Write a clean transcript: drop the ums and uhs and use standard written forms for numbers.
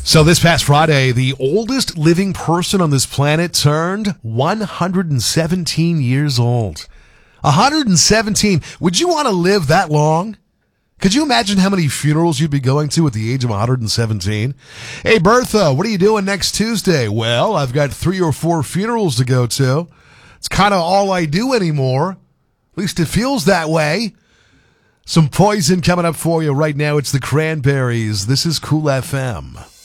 So this past Friday, the oldest living person on this planet turned 117 years old. 117. Would you want to live that long? Could you imagine how many funerals you'd be going to at the age of 117? Hey, Bertha, what are you doing next Tuesday? Well, I've got 3 or 4 funerals to go to. It's kind of all I do anymore. At least it feels that way. Some Poison coming up for you right now. It's the Cranberries. This is Cool FM.